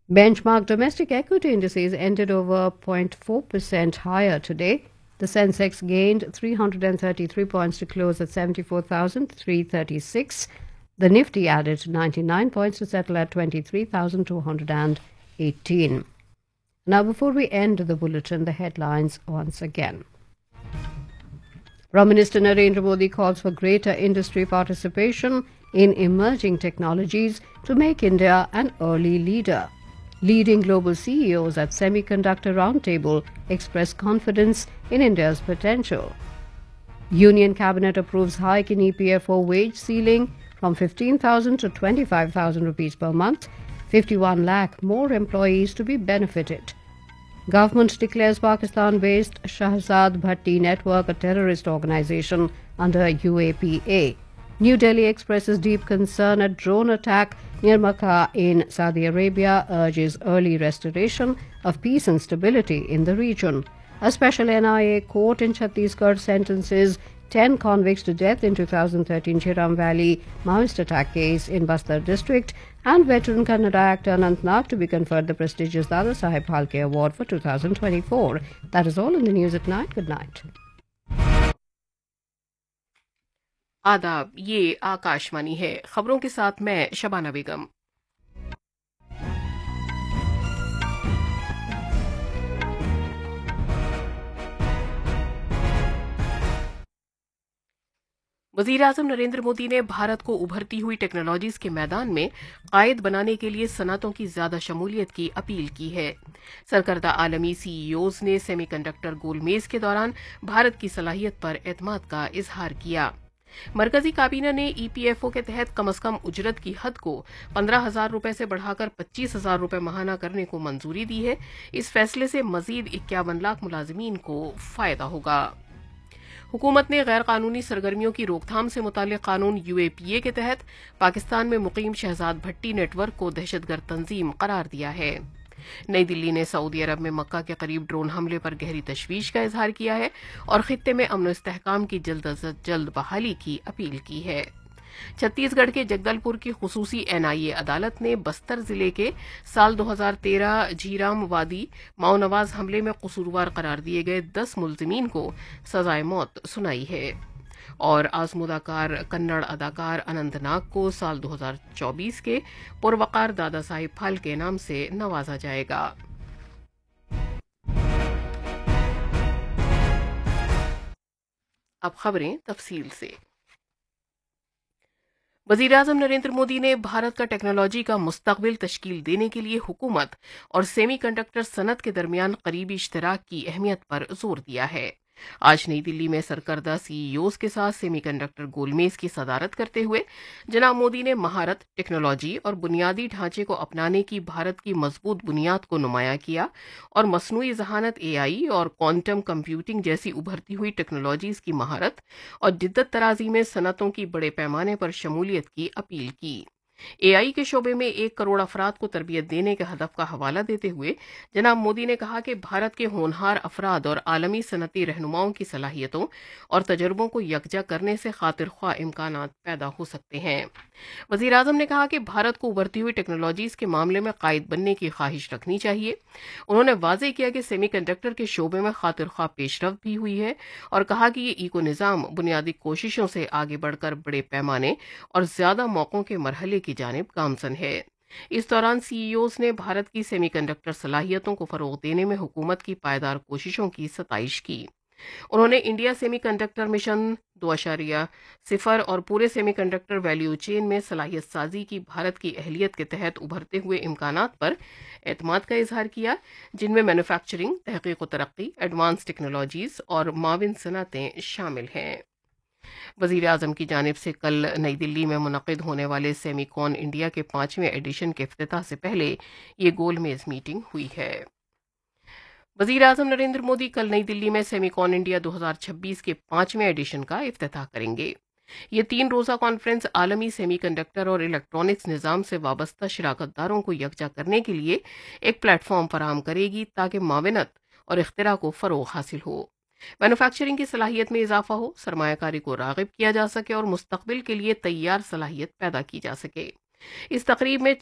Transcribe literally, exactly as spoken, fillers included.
Benchmark domestic equity indices ended over zero point four percent higher today. The Sensex gained three hundred thirty-three points to close at seventy-four thousand three hundred thirty-six. The Nifty added ninety-nine points to settle at twenty-three thousand two hundred eighteen. Now, before we end the bulletin, the headlines once again. Prime Minister Narendra Modi calls for greater industry participation in emerging technologies to make India an early leader. Leading global C E Os at Semiconductor Roundtable express confidence in India's potential. Union Cabinet approves hike in E P F O wage ceiling from fifteen thousand to twenty-five thousand rupees per month. fifty-one lakh more employees to be benefited. Government declares Pakistan-based Shahzad Bhatti Network a terrorist organization under U A P A. New Delhi expresses deep concern at drone attack near Makkah in Saudi Arabia, urges early restoration of peace and stability in the region. A special N I A court in Chhattisgarh sentences ten convicts to death in two thousand thirteen Chiram Valley Maoist attack case in Bastar district, and veteran Kannada actor Anant Nag to be conferred the prestigious Dada Saheb Phalke Award for two thousand twenty-four. That is all in the news at night. Good night. आदाब, ये आकाशवाणी है। खबरों के साथ मैं शबाना बेगम। वज़ीर आज़म नरेंद्र मोदी ने भारत को उभरती हुई टेक्नोलॉजीज के मैदान में कायद बनाने के लिए सनअतों की ज्यादा शमूलियत की अपील की है। सरकर्दा आलमी सीईओज ने सेमीकंडक्टर गोलमेज के दौरान भारत की सलाहियत पर एतमाद का इजहार किया। मरकजी काबीना ने ईपीएफओ के तहत कम अज कम उजरत की हद को पंद्रह हजार रुपए से बढ़ाकर पच्चीस हजार रुपए माहाना करने को मंजूरी दी है। इस फैसले से मजीद इक्यावन लाख मुलाजिमीन को फायदा होगा। हुकूमत ने गैर कानूनी सरगर्मियों की रोकथाम से मुताल्लिक कानून यूएपीए के तहत पाकिस्तान में मुकीम शहजाद भट्टी नेटवर्क को दहशतगर्द तंजीम करार दिया है। नई दिल्ली ने सऊदी अरब में मक्का के करीब ड्रोन हमले पर गहरी तशवीश का इजहार किया है और खित्ते में अमन इस्तेहकाम की जल्द अज जल्द बहाली की अपील की है। छत्तीसगढ़ के जगदलपुर की खुसूसी एनआईए अदालत ने बस्तर जिले के साल दो हज़ार तेरह झीराम वादी माओनवाज हमले में कसूरवार करार दिए गए दस मुलजिमीन को सजाए मौत सुनाई है। और आजमुदाकार कन्नड़ अदाकार अनंत नाग को साल दो हज़ार चौबीस के पुरवकार दादा साहिब फाल्के नाम से नवाजा जाएगा। अब खबरें तफसील से। वज़ीर आज़म नरेंद्र मोदी ने भारत का टेक्नोलॉजी का मुस्तकबिल तश्कील देने के लिए हुकूमत और सेमीकंडक्टर सनत के दरमियान करीबी इश्तराक की अहमियत पर जोर दिया है। आज नई दिल्ली में सरकर्दा सीईओज के साथ सेमीकंडक्टर गोलमेज की सदारत करते हुए जनाब मोदी ने महारत, टेक्नोलॉजी और बुनियादी ढांचे को अपनाने की भारत की मजबूत बुनियाद को नुमाया किया और मसनूई ज़हानत एआई और क्वांटम कंप्यूटिंग जैसी उभरती हुई टेक्नोलॉजीज की महारत और जिद्दत तराजी में सनतों की बड़े पैमाने पर शमूलियत की अपील की। एआई के शोबे में एक करोड़ अफराद को तरबियत देने के हदफ का हवाला देते हुए जनाब मोदी ने कहा कि भारत के होनहार अफराद और आलमी सनती रहनुमाओं की सलाहियतों और तजर्बों को यकजा करने से खातिर ख्वाह इम्कानात पैदा हो सकते हैं। वज़ीर आज़म ने कहा कि भारत को उभरती हुई टेक्नोलॉजीज के मामले में कायद बनने की ख्वाहिश रखनी चाहिए। उन्होंने वाज़ेह किया कि सेमीकंडक्टर के शोबे में खातिर ख्वाह पेशरफ्त भी हुई है और कहा कि ये इको निज़ाम बुनियादी कोशिशों से आगे बढ़कर बड़े पैमाने और ज्यादा मौकों के मरहले की जानिब गामजन है। इस दौरान सीईओज ने भारत की सेमीकंडक्टर सलाहियतों को फरोग देने में हुकूमत की पायदार कोशिशों की सताइश की। उन्होंने इंडिया सेमीकंडक्टर मिशन दो अशारिया सिफर और पूरे सेमीकंडक्टर वैल्यू चेन में सलाहियत साजी की भारत की अहलियत के तहत उभरते हुए इम्कानात पर एतमाद का इजहार किया, जिनमें मैन्युफैक्चरिंग, तहकीक व तरक्की, एडवांस टेक्नोलॉजीज और माविन सनतें शामिल हैं। वज़ीर आज़म की जानिब से कल नई दिल्ली में मुनक़िद होने वाले सेमीकॉन इंडिया के पांचवें एडिशन के इफ्तिताह से पहले ये गोलमेज मीटिंग हुई है। वज़ीर आज़म नरेंद्र मोदी कल नई दिल्ली में सेमीकॉन इंडिया दो हज़ार छब्बीस के पांचवें एडिशन का इफ्तिताह करेंगे। ये तीन रोज़ा कॉन्फ्रेंस आलमी सेमीकंडक्टर और इलेक्ट्रॉनिक्स निज़ाम से वाबस्ता शिराकतदारों को यकजा करने के लिए एक प्लेटफॉर्म फराहम करेगी ताकि माविनत और इख्तिरा को फ़रोग़ हासिल हो, मैन्युफैक्चरिंग की सलाहियत में इजाफा हो, सरमायाकारी को राग़िब किया जा सके और मुस्तक़बिल के लिए तैयार सलाहियत पैदा की जा सके। इस तकरीब में